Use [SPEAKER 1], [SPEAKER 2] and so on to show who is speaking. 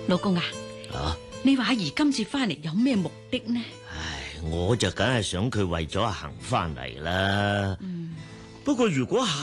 [SPEAKER 1] 老公啊，你話阿姨今次翻嚟有咩目的呢？
[SPEAKER 2] 唉，我就梗係想佢為咗阿恒翻嚟啦。不過如果